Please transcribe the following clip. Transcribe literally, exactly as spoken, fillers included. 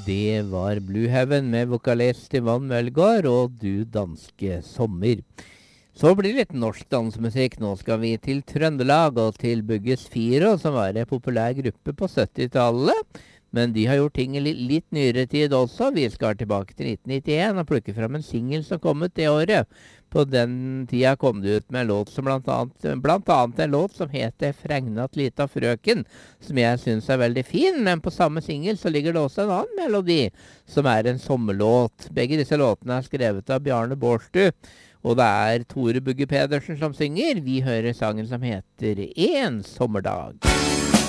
Det var Blue Heaven med vokalist Ivan Mølgaard og Du danske sommer. Så blir det litt norsk dansemusikk. Nå skal vi til Trøndelag og til Bugges Firo, som var en populær gruppe på syttitallet. Men de har gjort ting i litt, litt nyere tid også. Vi skal tilbake til nitten nittien og plukke fram en singel som kom ut det året. På den tida kom det ut med en låt som blant annet, blant annet en låt som heter Fregnat lita frøken, som jeg synes er veldig fin, men på samme singel så ligger det også en annen melodi, som er en sommerlåt. Begge disse låtene er skrevet av Bjarne Bårdstu, og det er Tore Bugge Pedersen som synger. Vi hører sangen som heter En sommerdag.